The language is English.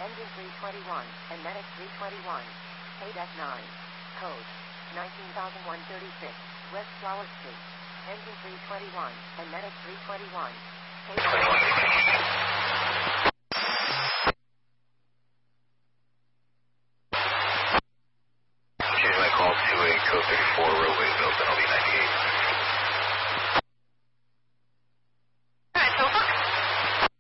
Engine 321, and Medic 321. KDEC 9. Code 19,136, West Flower Street. Engine 321, and Medic 321. Changing my call to a code 34 roadway built in LB 98.